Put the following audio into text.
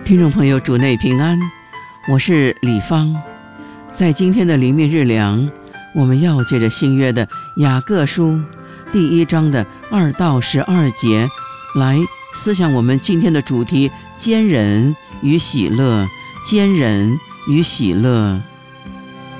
听众朋友，主内平安，我是李芳。在今天的灵命日粮，我们要借着新约的雅各书第1章的2到12节来思想我们今天的主题：坚忍与喜乐。坚忍与喜乐。